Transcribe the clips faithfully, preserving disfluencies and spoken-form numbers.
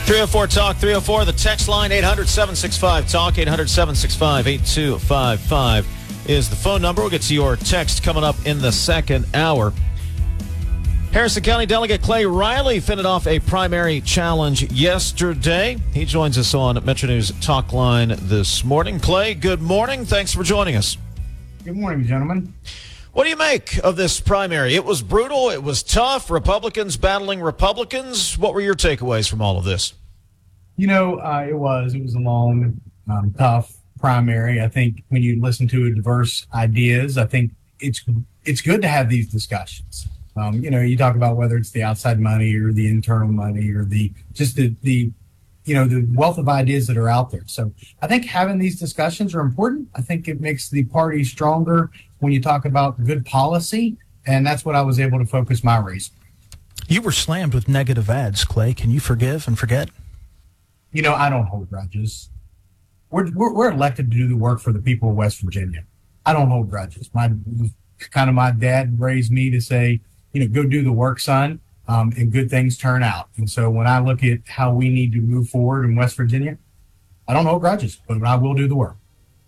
three oh four talk, three oh four, the text line, eight hundred, seven six five, talk, eight hundred, seven six five, eight two five five is the phone number. We'll get to your text coming up in the second hour. Harrison County Delegate Clay Riley fended off a primary challenge yesterday. He joins us on Metro News Talk Line this morning. Clay, good morning. Thanks for joining us. Good morning, gentlemen. What do you make of this primary? It was brutal. It was tough. Republicans battling Republicans. What were your takeaways from all of this? You know, uh, it was. It was a long, um, tough primary. I think when you listen to diverse ideas, I think it's it's good to have these discussions. Um, you know, you talk about whether it's the outside money or the internal money or the just the, the you know, the wealth of ideas that are out there. So I think having these discussions are important. I think it makes the party stronger when you talk about good policy, and that's what I was able to focus my race. You were slammed with negative ads, Clay. Can you forgive and forget? You know, I don't hold grudges. We're, we're we're elected to do the work for the people of West Virginia. I don't hold grudges. My kind of my dad raised me to say, you know, go do the work, son, um, and good things turn out. And so when I look at how we need to move forward in West Virginia, I don't hold grudges, but I will do the work.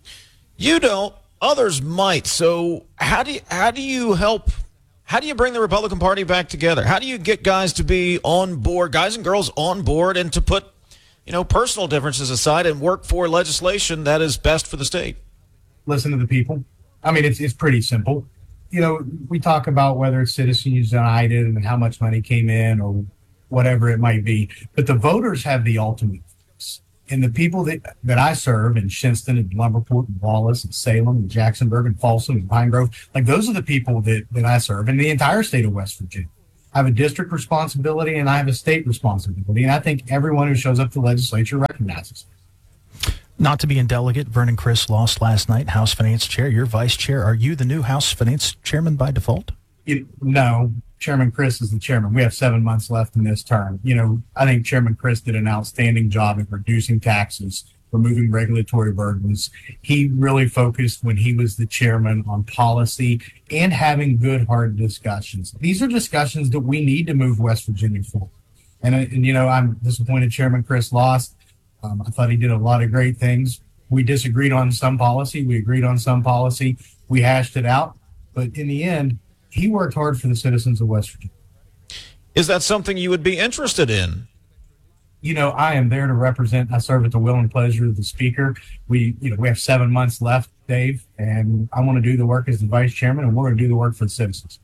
You don't. Others might. So how do you, how do you help? How do you bring the Republican Party back together? How do you get guys to be on board, guys and girls on board, and to put, you know, personal differences aside and work for legislation that is best for the state? Listen to the people. I mean, it's it's pretty simple. You know, we talk about whether it's Citizens United and how much money came in or whatever it might be, but the voters have the ultimate voice. And the people that, that I serve in Shinston and Lumberport and Wallace and Salem and Jacksonburg and Folsom and Pine Grove, like those are the people that, that I serve in the entire state of West Virginia. I have a district responsibility and I have a state responsibility. And I think everyone who shows up to the legislature recognizes it. Not to be in delegate, Vernon Criss lost last night, House Finance Chair. You're Vice Chair. Are you the new House Finance Chairman by default? You, no, Chairman Criss is the chairman. We have seven months left in this term. You know, I think Chairman Criss did an outstanding job in reducing taxes, removing regulatory burdens. He really focused when he was the chairman on policy and having good, hard discussions. These are discussions that we need to move West Virginia forward. And, and you know, I'm disappointed Chairman Criss lost. Um, I thought he did a lot of great things. We disagreed on some policy. We agreed on some policy. We hashed it out. But in the end, he worked hard for the citizens of West Virginia. Is that something you would be interested in? You know, I am there to represent. I serve at the will and pleasure of the speaker. We, you know, we have seven months left, Dave, and I want to do the work as the vice chairman, and we're going to do the work for the citizens.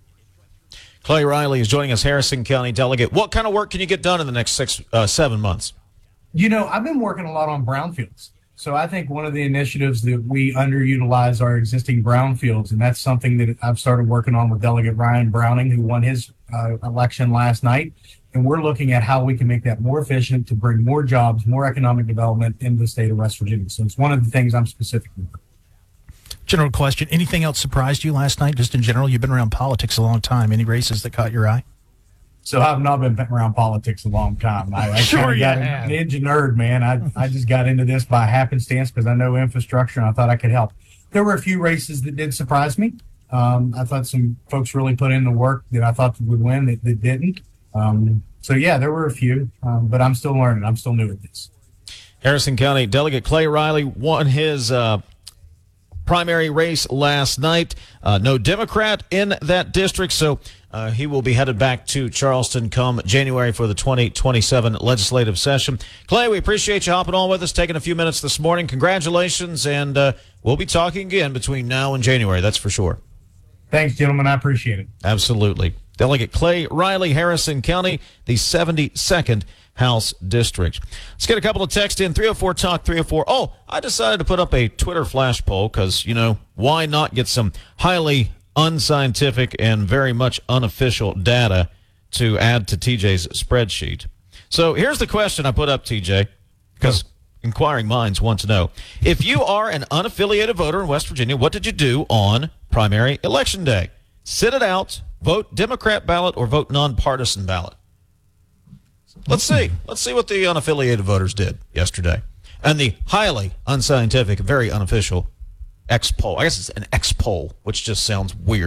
Clay Riley is joining us, Harrison County Delegate. What kind of work can you get done in the next six, uh, seven months? You know, I've been working a lot on brownfields. So I think one of the initiatives that we underutilize are existing brownfields, and that's something that I've started working on with Delegate Ryan Browning, who won his uh, election last night. And we're looking at how we can make that more efficient to bring more jobs, more economic development into the state of West Virginia. So it's one of the things I'm specifically working on. General question, anything else surprised you last night? Just in general, you've been around politics a long time. Any races that caught your eye? So I've not been around politics a long time. I, I sure kind of got have. an ninja nerd, man. I I just got into this by happenstance because I know infrastructure and I thought I could help. There were a few races that did surprise me. Um, I thought some folks really put in the work that I thought would win that, that didn't. Um, so, yeah, there were a few, um, but I'm still learning. I'm still new at this. Harrison County Delegate Clay Riley won his uh, primary race last night. Uh, no Democrat in that district, so uh, he will be headed back to Charleston come January for the twenty twenty-seven legislative session. Clay, we appreciate you hopping on with us, taking a few minutes this morning. Congratulations, and uh, we'll be talking again between now and January, that's for sure. Thanks, gentlemen. I appreciate it. Absolutely. Delegate Clay Riley, Harrison County, the seventy-second House District. Let's get a couple of texts in. three oh four talk three oh four. Oh, I decided to put up a Twitter flash poll because, you know, why not get some highly unscientific and very much unofficial data to add to T J's spreadsheet. So here's the question I put up, T J, because inquiring minds want to know. If you are an unaffiliated voter in West Virginia, what did you do on primary election day? Sit it out, vote Democrat ballot, or vote nonpartisan ballot? Let's see. Let's see what the unaffiliated voters did yesterday. And the highly unscientific, very unofficial X poll. I guess it's an X poll, which just sounds weird.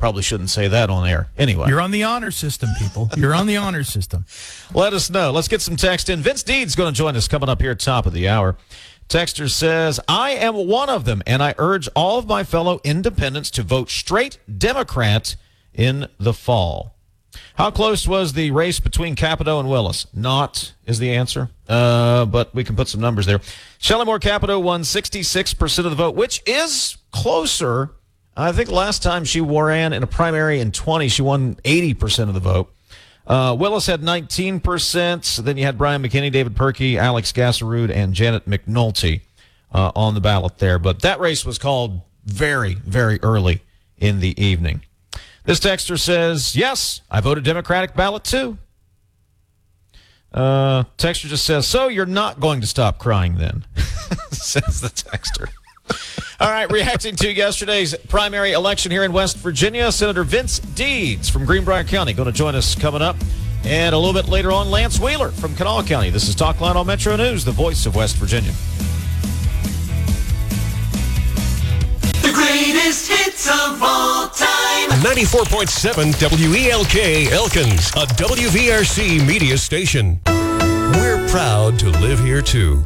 Probably shouldn't say that on air. Anyway. You're on the honor system, people. You're on the honor system. Let us know. Let's get some text in. Vince Deed's going to join us coming up here at the top of the hour. Texter says, I am one of them, and I urge all of my fellow independents to vote straight Democrat in the fall. How close was the race between Capito and Willis? Not is the answer, uh, but we can put some numbers there. Shelley Moore Capito won sixty-six percent of the vote, which is closer. I think last time she ran in a primary in twenty, she won eighty percent of the vote. Uh, Willis had nineteen percent. Then you had Brian McKinney, David Perkey, Alex Gasserud, and Janet McNulty uh, on the ballot there. But that race was called very, very early in the evening. This texter says, yes, I voted Democratic ballot too. Uh, texter just says, so you're not going to stop crying then, says the texter. All right, reacting to yesterday's primary election here in West Virginia, Senator Vince Deeds from Greenbrier County going to join us coming up. And a little bit later on, Lance Wheeler from Kanawha County. This is Talkline on Metro News, the voice of West Virginia. The greatest hits of all time. ninety-four point seven W E L K Elkins, a W V R C media station. We're proud to live here too.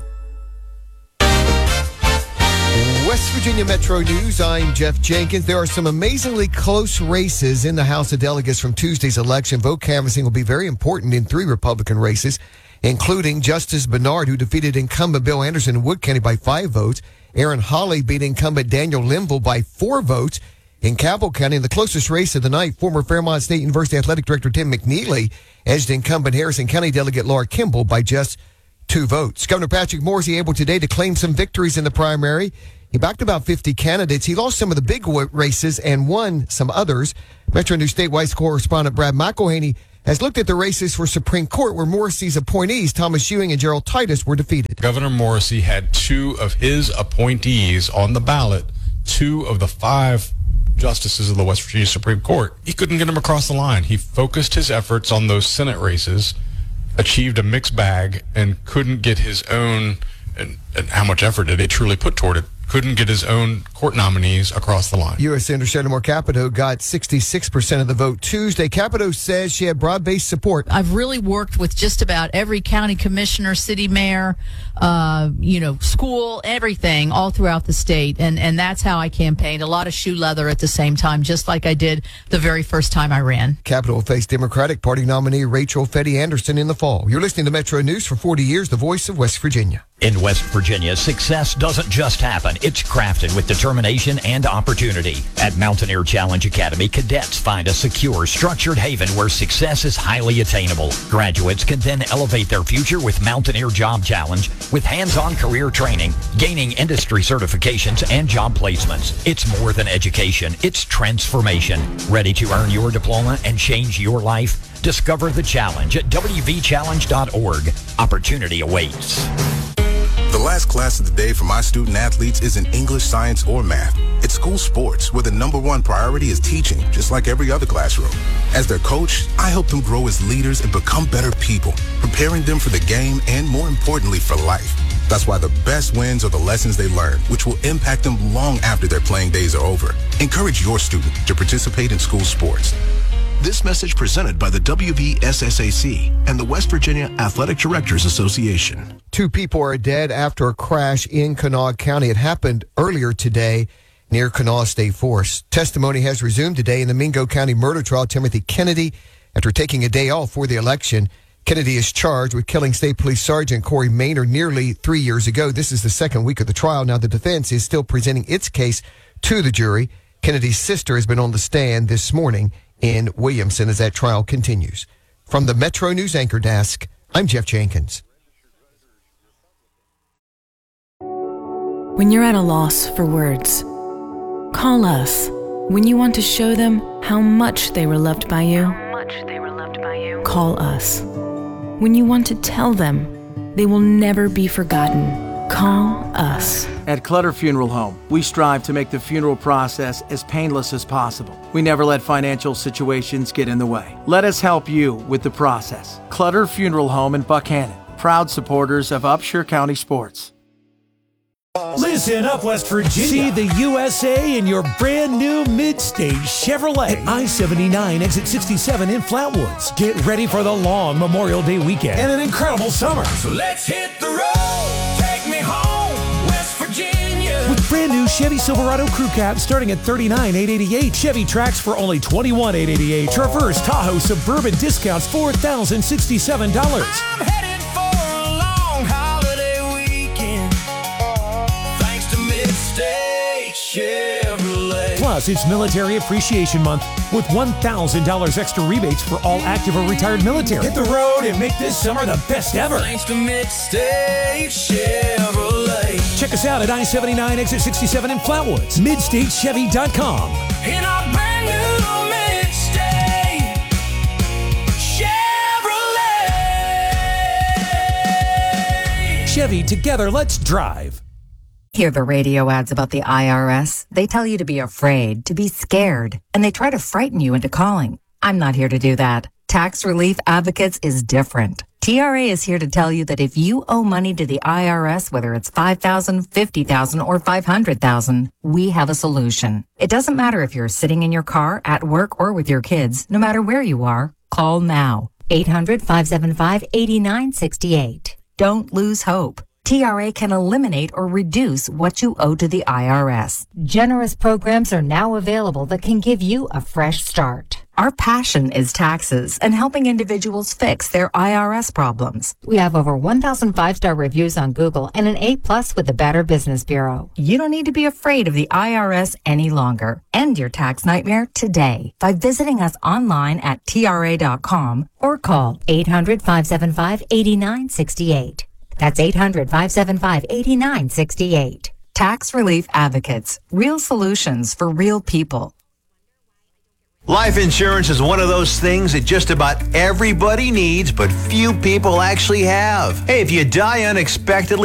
West Virginia Metro News, I'm Jeff Jenkins. There are some amazingly close races in the House of Delegates from Tuesday's election. Vote canvassing will be very important in three Republican races, including Justice Bernard, who defeated incumbent Bill Anderson in Wood County by five votes. Aaron Hawley beat incumbent Daniel Linville by four votes. In Cabell County, in the closest race of the night, former Fairmont State University Athletic Director Tim McNeely edged incumbent Harrison County Delegate Laura Kimball by just two votes. Governor Patrick Morsey able today to claim some victories in the primary. He backed about fifty candidates. He lost some of the big races and won some others. Metro News statewide correspondent Brad McElhaney has looked at the races for Supreme Court, where Morrissey's appointees, Thomas Ewing and Gerald Titus, were defeated. Governor Morrissey had two of his appointees on the ballot, two of the five justices of the West Virginia Supreme Court. He couldn't get them across the line. He focused his efforts on those Senate races, achieved a mixed bag, and couldn't get his own, and, and how much effort did he truly put toward it, couldn't get his own court nominees across the line. U S Senator Shelley Moore Capito got sixty-six percent of the vote Tuesday. Capito says she had broad-based support. I've really worked with just about every county commissioner, city mayor, uh, you know, school, everything, all throughout the state. And, and that's how I campaigned. A lot of shoe leather at the same time, just like I did the very first time I ran. Capito will face Democratic Party nominee Rachel Fetty Anderson in the fall. You're listening to Metro News for forty years, the voice of West Virginia. In West Virginia, success doesn't just happen. It's crafted with determination and opportunity. At Mountaineer Challenge Academy, cadets find a secure, structured haven where success is highly attainable. Graduates can then elevate their future with Mountaineer Job Challenge with hands-on career training, gaining industry certifications, and job placements. It's more than education. It's transformation. Ready to earn your diploma and change your life? Discover the challenge at w v challenge dot org. Opportunity awaits. The last class of the day for my student athletes isn't English, science, or math. It's school sports, where the number one priority is teaching, just like every other classroom. As their coach, I help them grow as leaders and become better people, preparing them for the game and, more importantly, for life. That's why the best wins are the lessons they learn, which will impact them long after their playing days are over. Encourage your student to participate in school sports. This message presented by the W V S S A C and the West Virginia Athletic Directors Association. Two people are dead after a crash in Kanawha County. It happened earlier today near Kanawha State Forest. Testimony has resumed today in the Mingo County murder trial. Timothy Kennedy, after taking a day off for the election, Kennedy is charged with killing State Police Sergeant Corey Maynard nearly three years ago. This is the second week of the trial. Now the defense is still presenting its case to the jury. Kennedy's sister has been on the stand this morning in Williamson as that trial continues. From the Metro News Anchor Desk, I'm Jeff Jenkins. When you're at a loss for words, call us. When you want to show them how much they were loved by you, how much they were loved by you, call us. When you want to tell them they will never be forgotten, call us. At Clutter Funeral Home, we strive to make the funeral process as painless as possible. We never let financial situations get in the way. Let us help you with the process. Clutter Funeral Home in Buckhannon, proud supporters of Upshur County sports. Listen. Listen up, West Virginia. See the U S A in your brand new mid-stage Chevrolet. I seventy-nine, exit sixty-seven in Flatwoods. Get ready for the long Memorial Day weekend and an incredible summer. So let's hit the road. Take me home, West Virginia. With brand new Chevy Silverado Crew Cab starting at thirty-nine thousand eight hundred eighty-eight. Chevy Trax for only twenty-one thousand eight hundred eighty-eight. Traverse, Tahoe, Suburban discounts four thousand sixty-seven dollars. I'm headed for a long holiday weekend. Thanks to Mid-State Chevrolet. Plus, it's Military Appreciation Month with one thousand dollars extra rebates for all active or retired military. Hit the road and make this summer the best ever. Thanks to Mid-State Chevrolet. Check us out at I seventy-nine, exit sixty-seven in Flatwoods. mid state chevy dot com. In our brand new Mid-State Chevrolet. Chevy, together, let's drive. Hear the radio ads about the I R S? They tell you to be afraid, to be scared, and they try to frighten you into calling. I'm not here to do that. Tax Relief Advocates is different. T R A is here to tell you that if you owe money to the I R S, whether it's five thousand dollars, fifty thousand dollars, or five hundred thousand dollars, we have a solution. It doesn't matter if you're sitting in your car, at work, or with your kids. No matter where you are, call now. eight hundred, five seven five, eight nine six eight. Don't lose hope. T R A can eliminate or reduce what you owe to the I R S. Generous programs are now available that can give you a fresh start. Our passion is taxes and helping individuals fix their I R S problems. We have over one thousand five-star reviews on Google and an A plus with the Better Business Bureau. You don't need to be afraid of the I R S any longer. End your tax nightmare today by visiting us online at T R A dot com or call eight hundred, five seven five, eight nine six eight. That's eight hundred, five seven five, eight nine six eight. Tax Relief Advocates. Real solutions for real people. Life insurance is one of those things that just about everybody needs, but few people actually have. Hey, if you die unexpectedly,